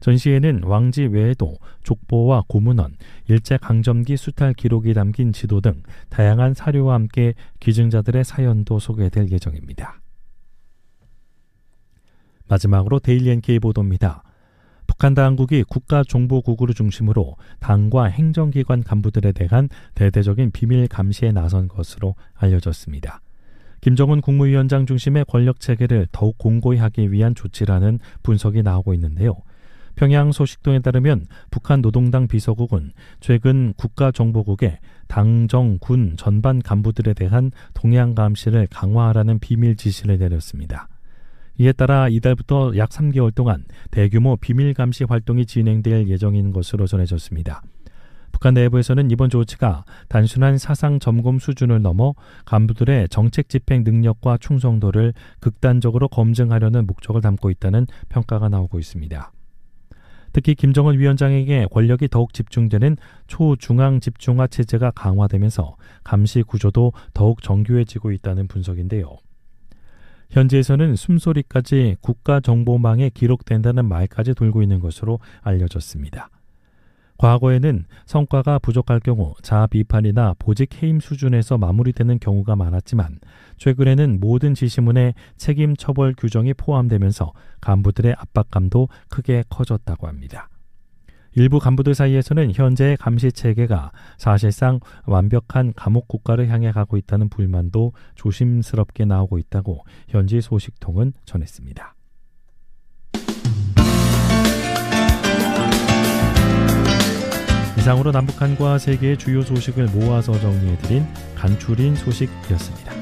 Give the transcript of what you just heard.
전시회는 왕지 외에도 족보와 고문원, 일제강점기 수탈 기록이 담긴 지도 등 다양한 사료와 함께 기증자들의 사연도 소개될 예정입니다. 마지막으로 데일리 NK 보도입니다. 북한 당국이 국가정보국을 중심으로 당과 행정기관 간부들에 대한 대대적인 비밀 감시에 나선 것으로 알려졌습니다. 김정은 국무위원장 중심의 권력체계를 더욱 공고히 하기 위한 조치라는 분석이 나오고 있는데요. 평양 소식통에 따르면 북한 노동당 비서국은 최근 국가정보국에 당, 정, 군 전반 간부들에 대한 동향 감시를 강화하라는 비밀 지시를 내렸습니다. 이에 따라 이달부터 약 3개월 동안 대규모 비밀 감시 활동이 진행될 예정인 것으로 전해졌습니다. 북한 내부에서는 이번 조치가 단순한 사상 점검 수준을 넘어 간부들의 정책 집행 능력과 충성도를 극단적으로 검증하려는 목적을 담고 있다는 평가가 나오고 있습니다. 특히 김정은 위원장에게 권력이 더욱 집중되는 초중앙 집중화 체제가 강화되면서 감시 구조도 더욱 정교해지고 있다는 분석인데요. 현지에서는 숨소리까지 국가정보망에 기록된다는 말까지 돌고 있는 것으로 알려졌습니다. 과거에는 성과가 부족할 경우 자아 비판이나 보직 해임 수준에서 마무리되는 경우가 많았지만 최근에는 모든 지시문에 책임 처벌 규정이 포함되면서 간부들의 압박감도 크게 커졌다고 합니다. 일부 간부들 사이에서는 현재의 감시 체계가 사실상 완벽한 감옥 국가를 향해 가고 있다는 불만도 조심스럽게 나오고 있다고 현지 소식통은 전했습니다. 이상으로 남북한과 세계의 주요 소식을 모아서 정리해드린 간추린 소식이었습니다.